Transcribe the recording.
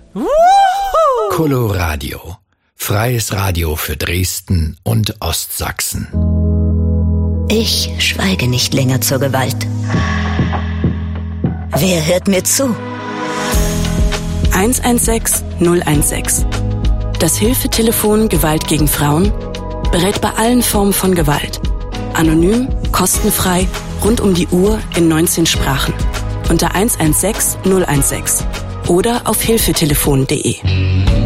Coloradio. Freies Radio für Dresden und Ostsachsen. Ich schweige nicht länger zur Gewalt. Wer hört mir zu? 116 016. Das Hilfetelefon Gewalt gegen Frauen berät bei allen Formen von Gewalt. Anonym, kostenfrei, rund um die Uhr in 19 Sprachen. Unter 116 016 oder auf hilfetelefon.de.